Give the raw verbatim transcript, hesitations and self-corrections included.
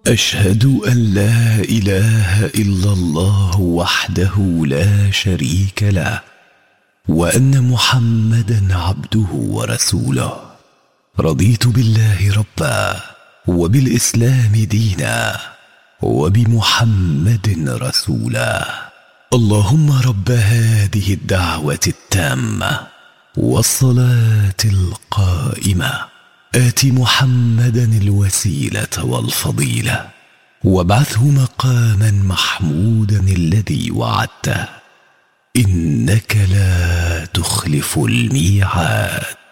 أشهد أن لا إله إلا الله وحده لا شريك له، وأن محمدا عبده ورسوله. رضيت بالله ربا، وبالإسلام دينا، وبمحمد رسولا. اللهم رب هذه الدعوة التامة والصلاة القائمة، آت محمدا الوسيلة والفضيلة، وابعثه مقاما محمودا الذي وعدته، إنك لا تخلف الميعاد.